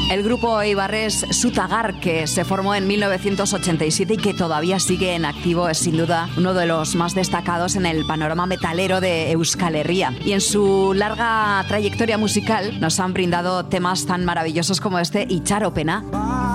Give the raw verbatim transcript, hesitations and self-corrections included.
El grupo eibarrés Sutagar, que se formó en mil novecientos ochenta y siete y que todavía sigue en activo, es sin duda uno de los más destacados en el panorama metalero de Euskal Herria. Y en su larga trayectoria musical nos han brindado temas tan maravillosos como este Itxaropena.